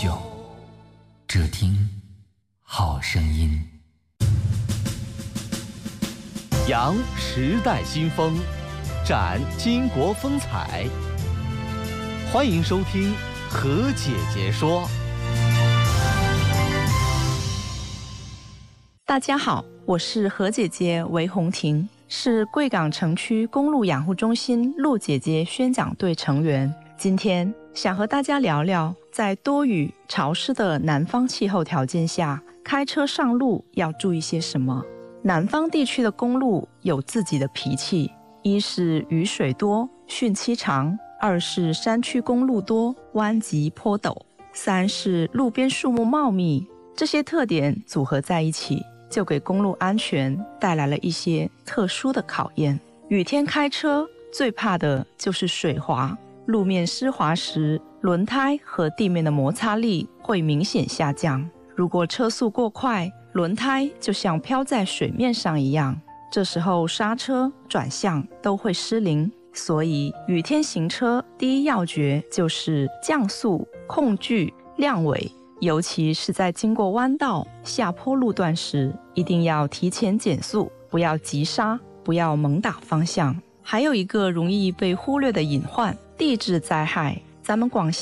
久，只听好声音。 扬时代新风，展巾帼风采。欢迎收听何姐姐说。 大家好，我是何姐姐韦红婷，是贵港城区公路养护中心陆姐姐宣讲队成员。今天想和大家聊聊，在多雨潮湿的南方气候条件下，开车上路要注意些什么。南方地区的公路有自己的脾气，一是雨水多，汛期长；二是山区公路多，弯急坡陡；三是路边树木茂密。这些特点组合在一起，就给公路安全带来了一些特殊的考验。雨天开车最怕的就是水滑，路面湿滑时，轮胎和地面的摩擦力会明显下降。如果车速过快，轮胎就像飘在水面上一样，这时候刹车、转向都会失灵。所以雨天行车第一要诀就是降速、控距、亮尾，尤其是在经过弯道、下坡路段时，一定要提前减速，不要急刹，不要猛打方向。还有一个容易被忽略的隐患，地质灾害。咱们广西